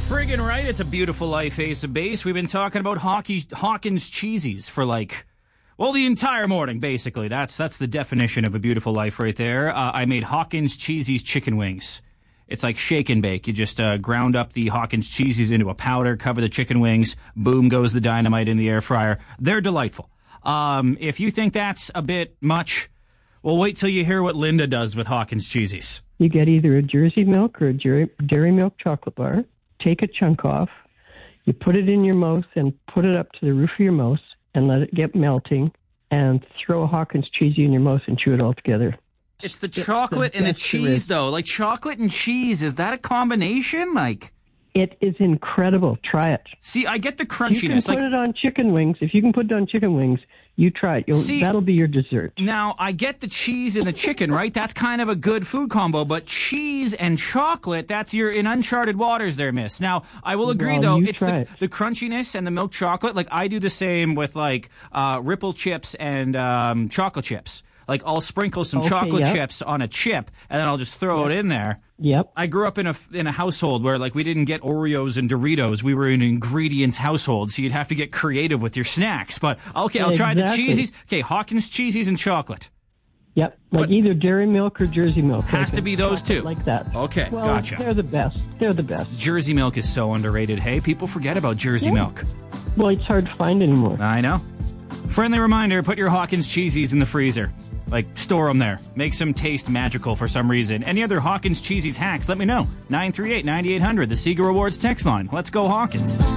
Friggin' right, it's a beautiful life, Ace of Base. We've been talking about Hawkins cheesies for the entire morning, basically. That's the definition of a beautiful life right there. I made Hawkins cheesies chicken wings. It's like shake and bake. You just ground up the Hawkins cheesies into a powder, cover the chicken wings, boom goes the dynamite in the air fryer. They're delightful. If you think that's a bit much, well, wait till you hear what Linda does with Hawkins cheesies. You get either a Jersey Milk or a Dairy Milk chocolate bar. Take a chunk off, you put it in your mouth and put it up to the roof of your mouth and let it get melting and throw a Hawkins cheesy in your mouth and chew it all together. It's the chocolate and the cheese, though. Like chocolate and cheese, is that a combination? It is incredible. Try it. See, I get the crunchiness. You can put it on chicken wings. If you can put it on chicken wings, you try it. That'll be your dessert. Now, I get the cheese and the chicken, right? That's kind of a good food combo. But cheese and chocolate, you're in uncharted waters there, miss. Now, I will agree, though, it's the crunchiness and the milk chocolate. Like, I do the same with, Ripple chips and chocolate chips. Like, I'll sprinkle some chocolate chips on a chip, and then I'll just throw it in there. Yep. I grew up in a household where, we didn't get Oreos and Doritos. We were in an ingredients household, so you'd have to get creative with your snacks. But, okay, I'll try the cheesies. Okay, Hawkins cheesies and chocolate. Yep, either Dairy Milk or Jersey Milk. Has to be those two. Like that. Okay, gotcha. They're the best. Jersey Milk is so underrated. Hey, people forget about Jersey Milk. Well, it's hard to find anymore. I know. Friendly reminder, put your Hawkins cheesies in the freezer. Store them there. Makes them taste magical for some reason. Any other Hawkins cheesies hacks, let me know. 938-9800, the Seeger Rewards text line. Let's go Hawkins.